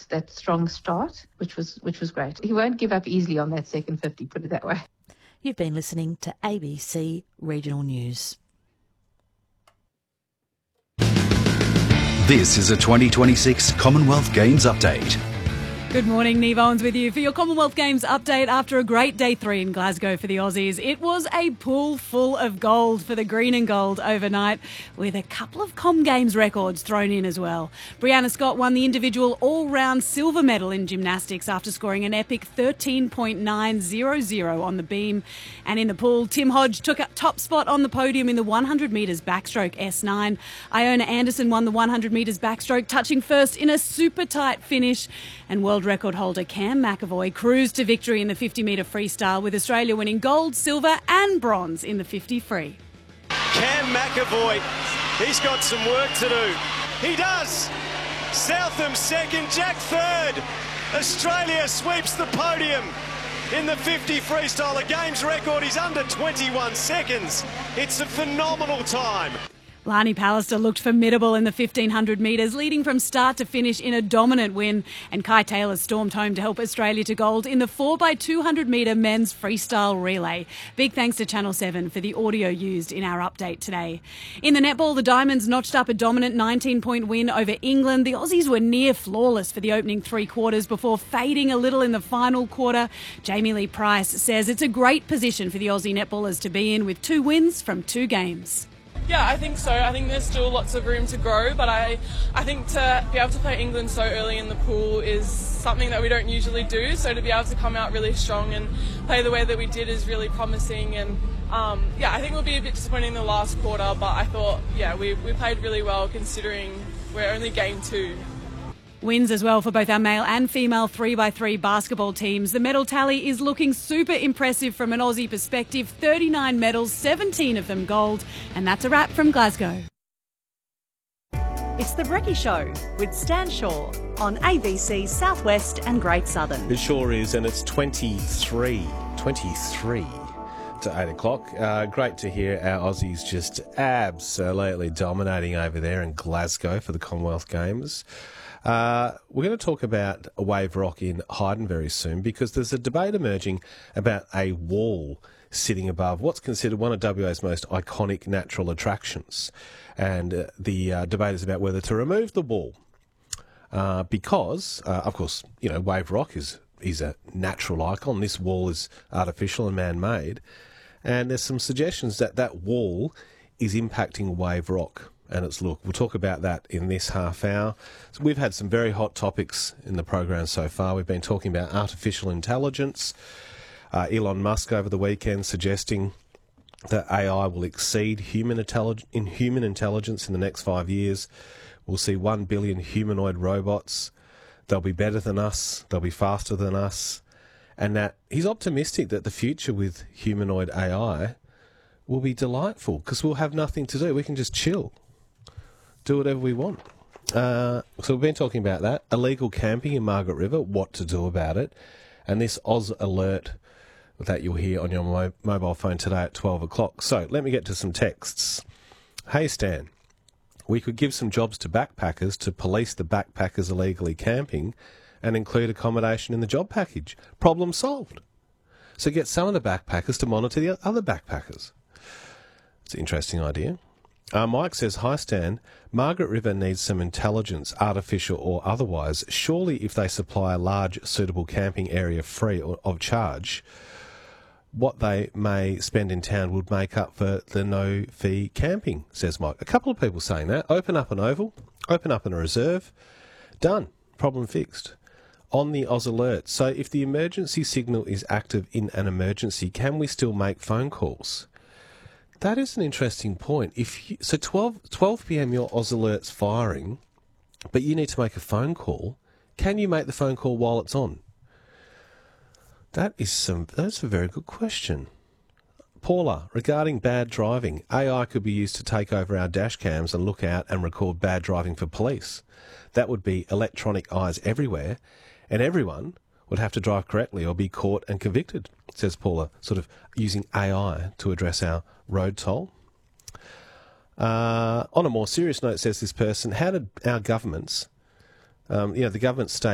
that strong start, which was great. He won't give up easily on that second 50, put it that way. You've been listening to ABC Regional News. This is a 2026 Commonwealth Games update. Good morning, Neve Owens with you for your Commonwealth Games update after a great day 3 in Glasgow for the Aussies. It was a pool full of gold for the green and gold overnight, with a couple of Com Games records thrown in as well. Brianna Scott won the individual all-round silver medal in gymnastics after scoring an epic 13.900 on the beam. And in the pool, Tim Hodge took a top spot on the podium in the 100 metres backstroke S9. Iona Anderson won the 100 metres backstroke, touching first in a super tight finish. And world record holder Cam McAvoy cruised to victory in the 50-metre freestyle, with Australia winning gold, silver and bronze in the 50 free. Cam McAvoy, he's got some work to do. He does. Southam second, Jack third. Australia sweeps the podium in the 50 freestyle. A games record is under 21 seconds. It's a phenomenal time. Lani Pallister looked formidable in the 1,500 metres, leading from start to finish in a dominant win. And Kai Taylor stormed home to help Australia to gold in the 4x200 metre men's freestyle relay. Big thanks to Channel 7 for the audio used in our update today. In the netball, the Diamonds notched up a dominant 19-point win over England. The Aussies were near flawless for the opening 3 quarters before fading a little in the final quarter. Jamie Lee Price says it's a great position for the Aussie netballers to be in, with 2 wins from 2 games. Yeah, I think so. I think there's still lots of room to grow, but I think to be able to play England so early in the pool is something that we don't usually do. So to be able to come out really strong and play the way that we did is really promising. And I think we'll be a bit disappointing in the last quarter, but I thought, we played really well considering we're only game 2. Wins as well for both our male and female 3x3 basketball teams. The medal tally is looking super impressive from an Aussie perspective. 39 medals, 17 of them gold. And that's a wrap from Glasgow. It's The Brekkie Show with Stan Shaw on ABC Southwest and Great Southern. It sure is, and it's 23 to 8 o'clock. Great to hear our Aussies just absolutely dominating over there in Glasgow for the Commonwealth Games. We're going to talk about Wave Rock in Hyden very soon, because there's a debate emerging about a wall sitting above what's considered one of WA's most iconic natural attractions. And the debate is about whether to remove the wall because, of course, Wave Rock is a natural icon. This wall is artificial and man-made. And there's some suggestions that that wall is impacting Wave Rock and its look. We'll talk about that in this half hour. So we've had some very hot topics in the program so far. We've been talking about artificial intelligence. Elon Musk over the weekend suggesting that AI will exceed human intelligence in the next 5 years. We'll see 1 billion humanoid robots. They'll be better than us. They'll be faster than us. And that he's optimistic that the future with humanoid AI will be delightful, because we'll have nothing to do. We can just chill, do whatever we want. So we've been talking about that. Illegal camping in Margaret River, what to do about it. And this Oz alert that you'll hear on your mobile phone today at 12 o'clock. So let me get to some texts. Hey, Stan, we could give some jobs to backpackers to police the backpackers illegally camping and include accommodation in the job package. Problem solved. So get some of the backpackers to monitor the other backpackers. It's an interesting idea. Mike says, hi Stan, Margaret River needs some intelligence, artificial or otherwise. Surely if they supply a large suitable camping area free or of charge, what they may spend in town would make up for the no-fee camping, says Mike. A couple of people saying that. Open up an oval, open up in a reserve, done, problem fixed. On the Oz alert, so if the emergency signal is active in an emergency, can we still make phone calls? That is an interesting point. 12 p.m. your Oz alert's firing, but you need to make a phone call. Can you make the phone call while it's on? That's a very good question. Paula, regarding bad driving, AI could be used to take over our dash cams and look out and record bad driving for police. That would be electronic eyes everywhere, and everyone would have to drive correctly or be caught and convicted, says Paula, sort of using AI to address our road toll. On a more serious note, says this person, how did our governments, the government state